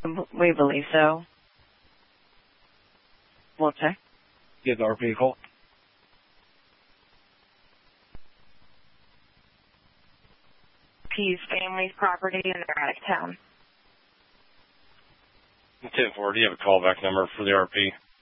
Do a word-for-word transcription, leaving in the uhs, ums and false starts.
We believe so. We'll check. Give the R P a call. P's family's property and they're out of town. ten four, do you have a callback number for the R P?